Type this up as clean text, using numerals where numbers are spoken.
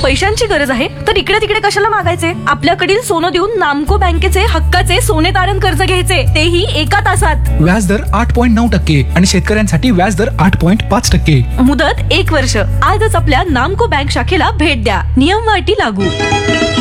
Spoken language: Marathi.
पैशांची गरज आहे तर इकडे तिकडे कशाला मागायचे? आपल्याकडील सोनं देऊन नामको बँकेचे हक्काचे सोने तारण कर्ज घ्यायचे, तेही 1 तासात. व्याजदर 8.9% आणि शेतकऱ्यांसाठी व्याजदर 8.5%. मुदत 1 वर्ष. आजच आपल्या नामको बँक शाखेला भेट द्या. नियम व अटी लागू.